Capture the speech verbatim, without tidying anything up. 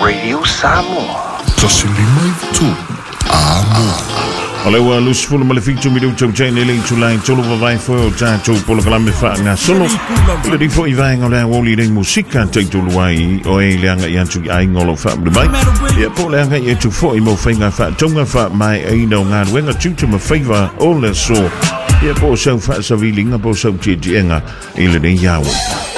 Radio Samoa. Tasilima tu Amo. Alewa lusfulu malefitu midu chau chai nele chulai cholo vai fo cha chau polo kalame fa nga solo le di fo i vai ngola woli ding musika chai chulu wai o e le nga yan chu ai ngolo fa de bai ya po le nga ye chu fo i mo fa nga fa tonga fa mai ai no nga wenga chu chu ma favor all the so ya po so fa sa vilinga po so chi chi nga ile de yawo